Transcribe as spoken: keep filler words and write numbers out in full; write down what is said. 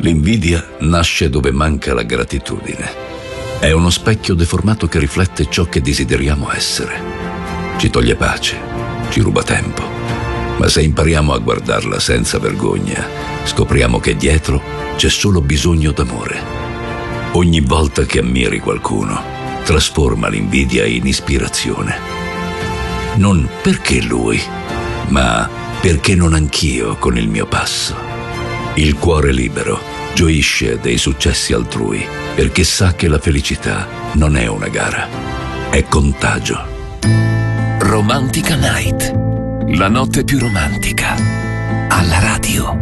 L'invidia nasce dove manca la gratitudine. È uno specchio deformato che riflette ciò che desideriamo essere. Ci toglie pace, ci ruba tempo. Ma se impariamo a guardarla senza vergogna, scopriamo che dietro c'è solo bisogno d'amore. Ogni volta che ammiri qualcuno, trasforma l'invidia in ispirazione. Non perché lui, ma perché non anch'io con il mio passo. Il cuore libero gioisce dei successi altrui perché sa che la felicità non è una gara, è contagio. Romantica Night, la notte più romantica, alla radio.